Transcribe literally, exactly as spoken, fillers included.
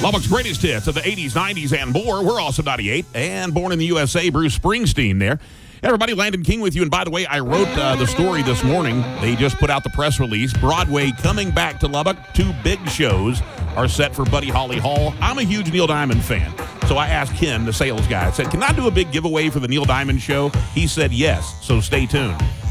Lubbock's greatest hits of the eighties, nineties, and more. We're also ninety-eight, and born in the U S A, Bruce Springsteen there. Everybody, Landon King with you. And by the way, I wrote uh, the story this morning. They just put out the press release. Broadway coming back to Lubbock. Two big shows are set for Buddy Holly Hall. I'm a huge Neil Diamond fan. So I asked Ken, the sales guy, I said, can I do a big giveaway for the Neil Diamond show? He said yes, so stay tuned.